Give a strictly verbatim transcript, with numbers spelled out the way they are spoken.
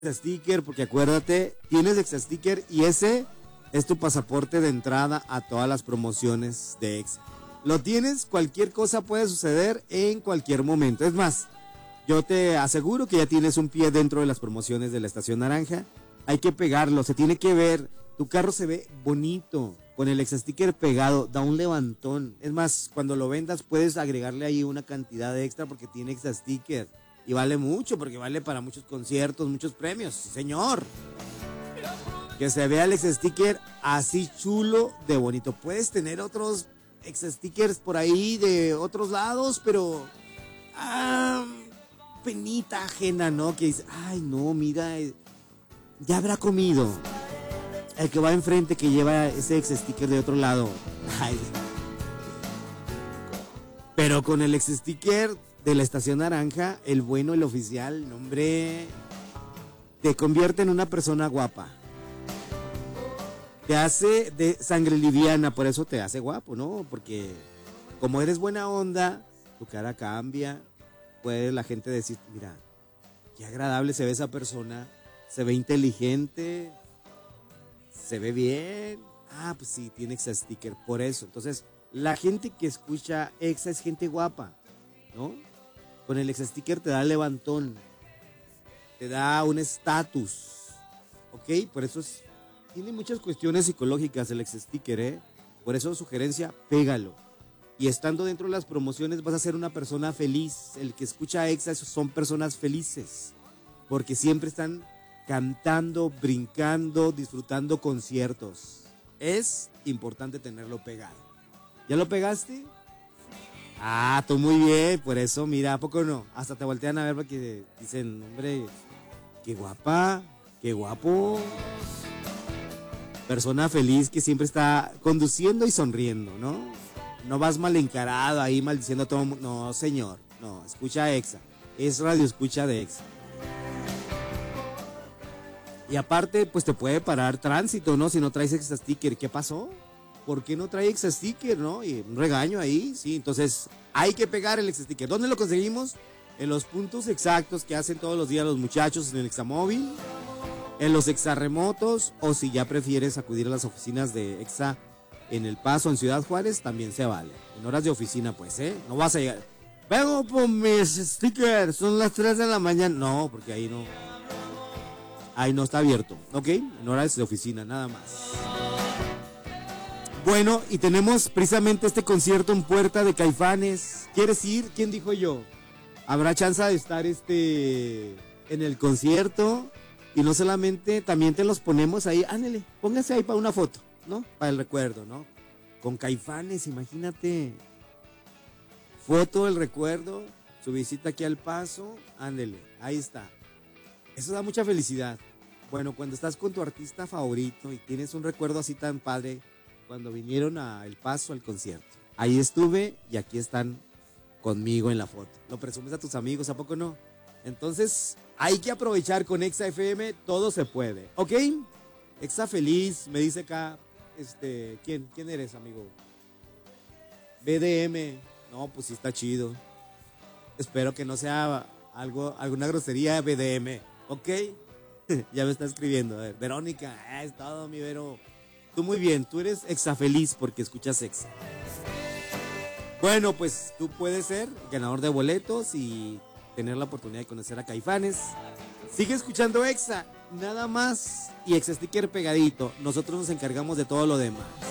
Sticker, porque acuérdate, tienes Exa Sticker y ese es tu pasaporte de entrada a todas las promociones de Exa. Lo tienes, cualquier cosa puede suceder en cualquier momento. Es más, yo te aseguro que ya tienes un pie dentro de las promociones de la Estación Naranja. Hay que pegarlo, se tiene que ver. Tu carro se ve bonito con el Exa Sticker pegado, da un levantón. Es más, cuando lo vendas puedes agregarle ahí una cantidad extra porque tiene Exa Sticker. Y vale mucho, porque vale para muchos conciertos, muchos premios. Sí, señor. Que se vea el Exa Sticker así chulo de bonito. Puedes tener otros Exa Stickers por ahí de otros lados, pero... Ah, penita ajena, ¿no? Que dice, ay, no, mira, ya habrá comido. El que va enfrente que lleva ese Exa Sticker de otro lado. Ay. Pero con el Exa Sticker de la Estación Naranja, el bueno, el oficial, no, hombre, te convierte en una persona guapa. Te hace de sangre liviana, por eso te hace guapo, ¿no? Porque como eres buena onda, tu cara cambia. Puede la gente decir, mira, qué agradable se ve esa persona, se ve inteligente, se ve bien. Ah, pues sí, tiene Exa Sticker, por eso. Entonces, la gente que escucha Exa es gente guapa, ¿no? Con el Exa Sticker te da levantón, te da un estatus, ¿ok? Por eso es, tiene muchas cuestiones psicológicas el Exa Sticker, ¿eh? Por eso, sugerencia, pégalo. Y estando dentro de las promociones vas a ser una persona feliz. El que escucha Exa son personas felices, porque siempre están cantando, brincando, disfrutando conciertos. Es importante tenerlo pegado. ¿Ya lo pegaste? Ah, tú muy bien, por eso, mira, ¿a poco no? Hasta te voltean a ver porque dicen, hombre, qué guapa, qué guapo. Persona feliz que siempre está conduciendo y sonriendo, ¿no? No vas mal encarado ahí maldiciendo a todo el mundo. No, señor, no, escucha Exa. Es radio escucha de Exa. Y aparte, pues te puede parar tránsito, ¿no? Si no traes Exa Sticker, ¿qué pasó? ¿Por qué no trae Exa Sticker, no? Y un regaño ahí, sí. Entonces, hay que pegar el Exa Sticker. ¿Dónde lo conseguimos? En los puntos exactos que hacen todos los días los muchachos en el Exa Móvil, en los Exa Remotos, o si ya prefieres acudir a las oficinas de Exa en El Paso, en Ciudad Juárez, también se vale. En horas de oficina, pues, ¿eh? No vas a llegar. Vengo por mis stickers, son las tres de la mañana. No, porque ahí no. Ahí no está abierto, ¿ok? En horas de oficina, nada más. Bueno, y tenemos precisamente este concierto en Puerta de Caifanes. ¿Quieres ir? ¿Quién dijo yo? Habrá chance de estar este en el concierto. Y no solamente, también te los ponemos ahí. Ándale, póngase ahí para una foto, ¿no? Para el recuerdo, ¿no? Con Caifanes, imagínate. Foto del recuerdo, su visita aquí al Paso. Ándale, ahí está. Eso da mucha felicidad. Bueno, cuando estás con tu artista favorito y tienes un recuerdo así tan padre, cuando vinieron a El Paso al concierto. Ahí estuve y aquí están conmigo en la foto. Lo presumes a tus amigos, ¿a poco no? Entonces, hay que aprovechar con Exa F M, todo se puede, ¿ok? Exa feliz, me dice acá, este, ¿quién, quién eres, amigo? B D M, no, pues sí está chido. Espero que no sea algo, alguna grosería B D M, ¿ok? Ya me está escribiendo, a ver, Verónica, ah, es todo, mi Vero. Tú muy bien, tú eres Exa feliz porque escuchas Exa. Bueno, pues tú puedes ser ganador de boletos y tener la oportunidad de conocer a Caifanes. Sigue escuchando Exa, nada más, y Exa Sticker pegadito. Nosotros nos encargamos de todo lo demás.